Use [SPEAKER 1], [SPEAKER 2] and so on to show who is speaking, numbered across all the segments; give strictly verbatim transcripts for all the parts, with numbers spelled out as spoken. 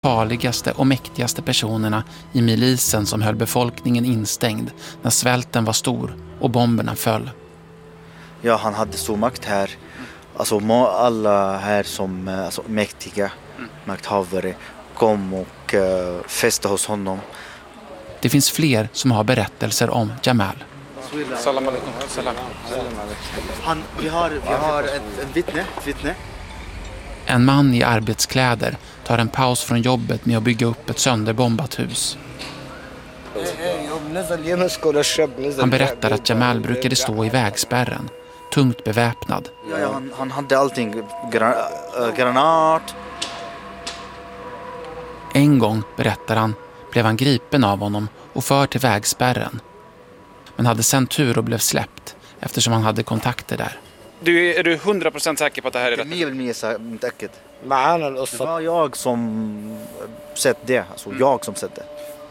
[SPEAKER 1] farligaste och mäktigaste personerna i milisen som höll befolkningen instängd när svälten var stor och bomberna föll.
[SPEAKER 2] Ja, han hade stor makt här. Alltså alla här som alltså, mäktiga mm. makthavare kom och uh, fäste hos honom.
[SPEAKER 1] Det finns fler som har berättelser om Jamal.
[SPEAKER 2] Salam alaikum. Salam. Han, vi har, vi har ett, ett vittne, ett vittne.
[SPEAKER 1] En man i arbetskläder tar en paus från jobbet med att bygga upp ett sönderbombat hus. Han berättar att Jamal brukade stå i vägspärren, tungt beväpnad.
[SPEAKER 2] Ja, han, han hade allting, gran, äh, granat.
[SPEAKER 1] En gång, berättar han, blev han gripen av honom och för till vägspärren. Men hade sen tur och blev släppt eftersom han hade kontakter där.
[SPEAKER 3] Du, är du hundra procent säker på att det här är rätt?
[SPEAKER 2] nio procent säker. Det var jag som sett det. Alltså jag som sett det.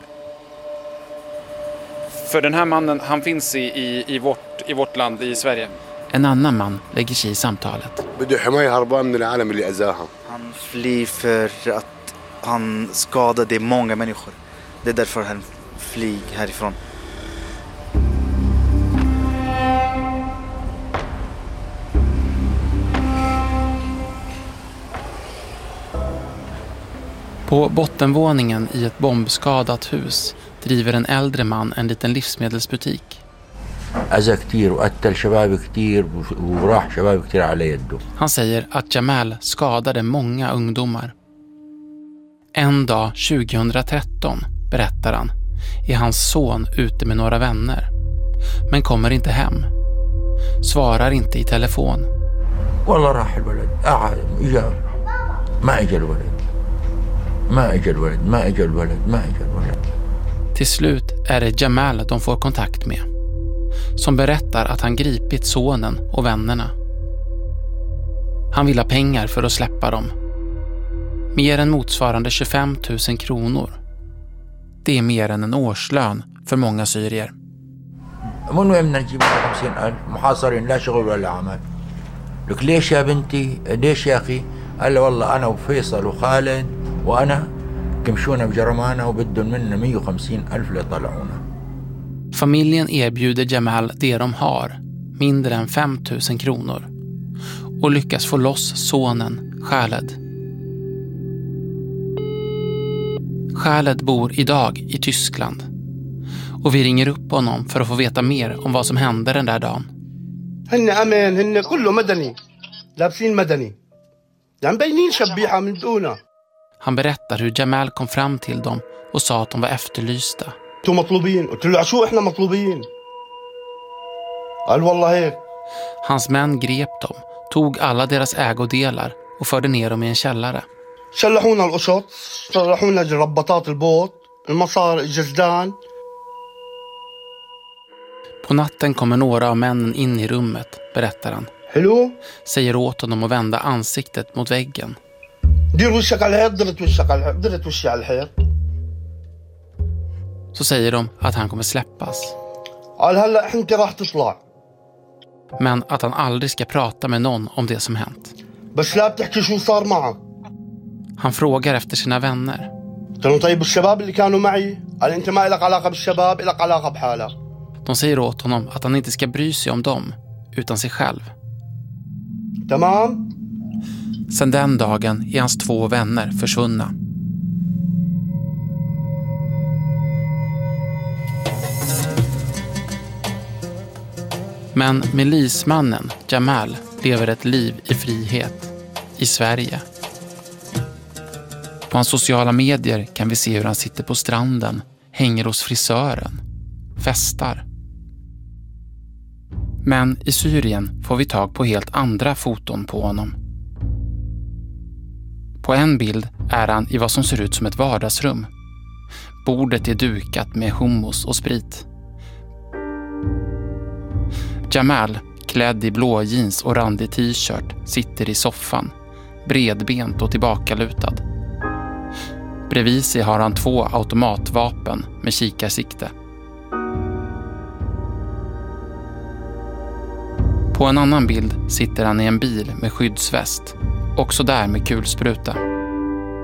[SPEAKER 3] För den här mannen, han finns i, i, i, vårt, i vårt land, i Sverige.
[SPEAKER 1] En annan man lägger sig i samtalet.
[SPEAKER 2] Han flyr för att han skadade många människor. Det är därför han flyr härifrån.
[SPEAKER 1] På bottenvåningen i ett bombskadat hus driver en äldre man en liten livsmedelsbutik. Han säger att Jamal skadade många ungdomar. En dag tjugohundratretton, berättar han, är hans son ute med några vänner. Men kommer inte hem. Svarar inte i telefon. Till slut är det Jamal de får kontakt med, som berättar att han gripit sonen och vännerna. Han vill ha pengar för att släppa dem. Mer än motsvarande tjugofem tusen kronor. Det är mer än en årslön för många syrier. Familjen erbjuder Jamal det de har, mindre än fem tusen kronor, och lyckas få loss sonen Khaled. Khaled bor idag i Tyskland och vi ringer upp honom för att få veta mer om vad som hände den där dagen. Han berättar hur Jamal kom fram till dem och sa att de var efterlysta. Hans män grep dem, tog alla deras ägodelar och förde ner dem i en källare. På natten kommer några av männen in i rummet, berättar han.
[SPEAKER 4] Hello?
[SPEAKER 1] Säger åt honom att vända ansiktet mot väggen. Så säger de att han kommer släppas. Men att han aldrig ska prata med någon om det som hänt. Han frågar efter sina vänner. De säger åt honom att han inte ska bry sig om dem, utan sig själv.
[SPEAKER 4] Tamam.
[SPEAKER 1] Sen den dagen är hans två vänner försvunna. Men milismannen Jamal lever ett liv i frihet i Sverige. På hans sociala medier kan vi se hur han sitter på stranden, hänger hos frisören, festar. Men i Syrien får vi tag på helt andra foton på honom. På en bild är han i vad som ser ut som ett vardagsrum. Bordet är dukat med hummus och sprit. Jamal, klädd i blå jeans och randig t-shirt, sitter i soffan, bredbent och tillbakalutad. Bredvid sig har han två automatvapen med kikarsikte. På en annan bild sitter han i en bil med skyddsväst, också där med kulspruta.